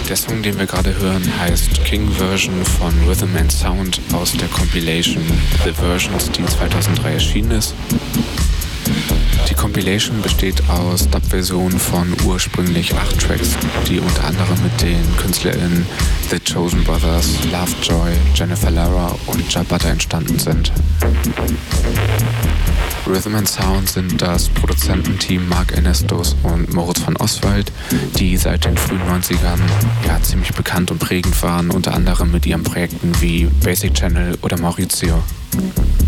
Der Song, den wir gerade hören, heißt King Version von Rhythm and Sound aus der Compilation The Versions, die 2003 erschienen ist. Die Compilation besteht aus Dub-Versionen von ursprünglich 8 Tracks, die unter anderem mit den KünstlerInnen The Chosen Brothers, Lovejoy, Jennifer Lara und Ja Butter entstanden sind. Rhythm and Sound sind das Produzententeam Mark Ernestos und Moritz von Oswald, die seit den frühen 90ern ziemlich bekannt und prägend waren, unter anderem mit ihren Projekten wie Basic Channel oder Maurizio.